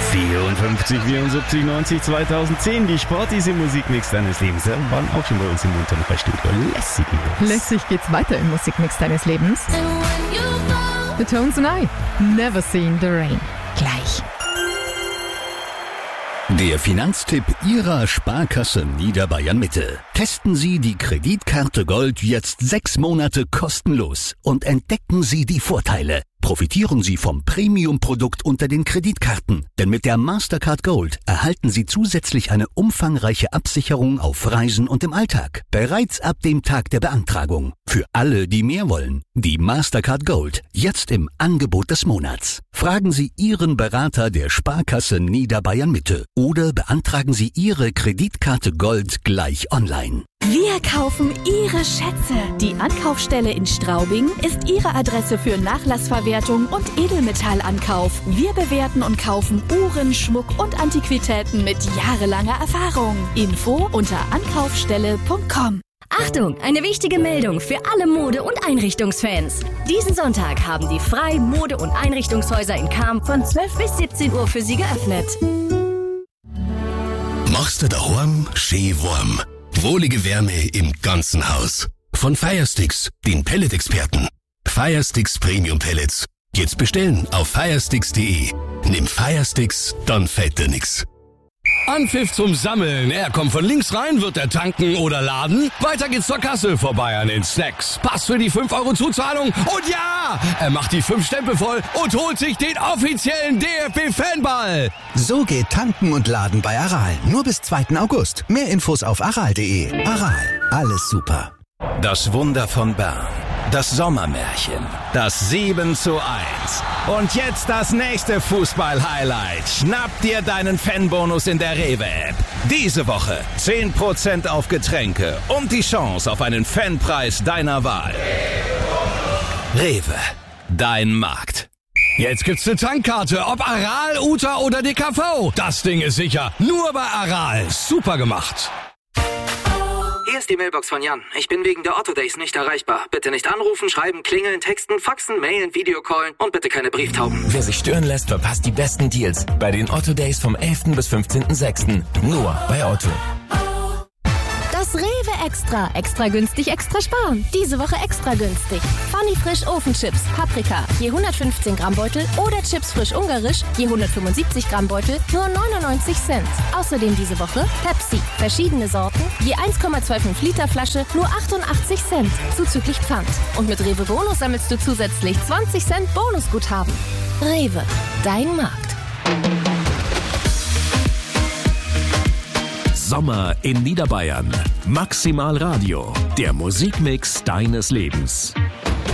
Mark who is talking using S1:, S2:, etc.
S1: 54, 74, 90, 2010. Die sportliche Musikmix deines Lebens. Ja, waren auch schon bei uns im Mund bei Studio.
S2: Lässig geht's weiter im Musikmix deines Lebens. The Tones and I. Never Seen the Rain. Gleich.
S3: Der Finanztipp Ihrer Sparkasse Niederbayern Mitte. Testen Sie die Kreditkarte Gold jetzt 6 Monate kostenlos und entdecken Sie die Vorteile. Profitieren Sie vom Premium-Produkt unter den Kreditkarten, denn mit der Mastercard Gold erhalten Sie zusätzlich eine umfangreiche Absicherung auf Reisen und im Alltag. Bereits ab dem Tag der Beantragung. Für alle, die mehr wollen. Die Mastercard Gold, jetzt im Angebot des Monats. Fragen Sie Ihren Berater der Sparkasse Niederbayern Mitte oder beantragen Sie Ihre Kreditkarte Gold gleich online.
S4: Wir kaufen Ihre Schätze. Die Ankaufsstelle in Straubing ist Ihre Adresse für Nachlassverwertung und Edelmetallankauf. Wir bewerten und kaufen Uhren, Schmuck und Antiquitäten mit jahrelanger Erfahrung. Info unter ankaufstelle.com.
S5: Achtung, eine wichtige Meldung für alle Mode- und Einrichtungsfans. Diesen Sonntag haben die Frei Mode- und Einrichtungshäuser in Cham von 12 bis 17 Uhr für Sie geöffnet.
S6: Machst du daheim schön warm. Wohlige Wärme im ganzen Haus. Von Firesticks, den Pellet-Experten. Firesticks Premium Pellets. Jetzt bestellen auf firesticks.de. Nimm Firesticks, dann fällt dir nix.
S7: Anpfiff zum Sammeln. Er kommt von links rein, wird er tanken oder laden. Weiter geht's zur Kasse vorbei an den Snacks. Pass für die 5 € Zuzahlung. Und ja, er macht die 5 Stempel voll und holt sich den offiziellen DFB-Fanball.
S8: So geht Tanken und Laden bei Aral. Nur bis 2. August. Mehr Infos auf aral.de. Aral, alles super.
S9: Das Wunder von Bern. Das Sommermärchen. Das 7:1. Und jetzt das nächste Fußball-Highlight. Schnapp dir deinen Fanbonus in der Rewe-App. Diese Woche 10% auf Getränke und die Chance auf einen Fanpreis deiner Wahl. Rewe. Dein Markt.
S7: Jetzt gibt's eine Tankkarte, ob Aral, Uta oder DKV. Das Ding ist sicher. Nur bei Aral. Super gemacht.
S10: Hier ist die Mailbox von Jan. Ich bin wegen der Otto Days nicht erreichbar. Bitte nicht anrufen, schreiben, klingeln, texten, faxen, mailen, Videocallen und bitte keine Brieftauben.
S11: Wer sich stören lässt, verpasst die besten Deals bei den Otto Days vom 11. bis 15.06. Nur bei Otto.
S4: Das Rewe Extra. Extra günstig, extra sparen. Diese Woche extra günstig. Funny Frisch Ofenchips, Paprika, je 115 Gramm Beutel oder Chips frisch ungarisch, je 175 Gramm Beutel, nur 99 Cent. Außerdem diese Woche Pepsi, verschiedene Sorten, je 1,25 Liter Flasche, nur 88 Cent, zuzüglich Pfand. Und mit Rewe Bonus sammelst du zusätzlich 20 Cent Bonusguthaben. Rewe, dein Markt.
S12: Sommer in Niederbayern. Maximal Radio. Der Musikmix deines Lebens.